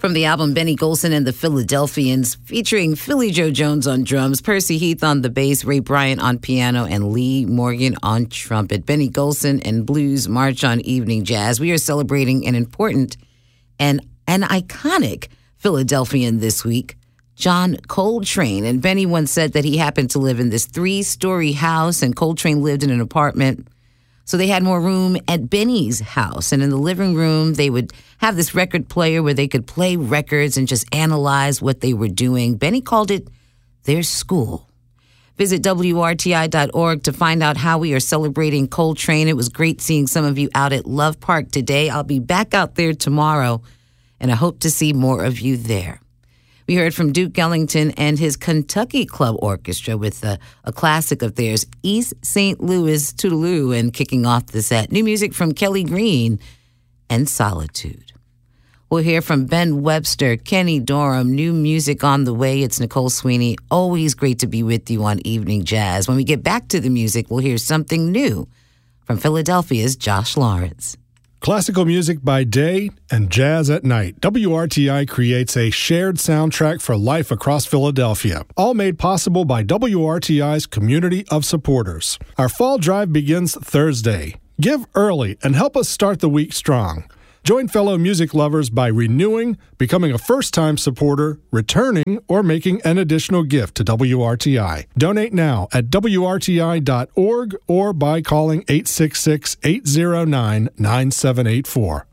From the album Benny Golson and the Philadelphians, featuring Philly Joe Jones on drums, Percy Heath on the bass, Ray Bryant on piano, and Lee Morgan on trumpet. Benny Golson and Blues March on Evening Jazz. We are celebrating an important and an iconic Philadelphian this week, John Coltrane. And Benny once said that he happened to live in this 3-story house, and Coltrane lived in an apartment. So they had more room at Benny's house. And in the living room, they would have this record player where they could play records and just analyze what they were doing. Benny called it their school. Visit WRTI.org to find out how we are celebrating Coltrane. It was great seeing some of you out at Love Park today. I'll be back out there tomorrow, and I hope to see more of you there. We heard from Duke Ellington and his Kentucky Club Orchestra with a classic of theirs, East St. Louis Toodaloo, and kicking off the set, new music from Kelly Green and Solitude. We'll hear from Ben Webster, Kenny Dorham, new music on the way. It's Nicole Sweeney. Always great to be with you on Evening Jazz. When we get back to the music, we'll hear something new from Philadelphia's Josh Lawrence. Classical music by day and jazz at night. WRTI creates a shared soundtrack for life across Philadelphia, all made possible by WRTI's community of supporters. Our fall drive begins Thursday. Give early and help us start the week strong. Join fellow music lovers by renewing, becoming a first-time supporter, returning, or making an additional gift to WRTI. Donate now at WRTI.org or by calling 866-809-9784.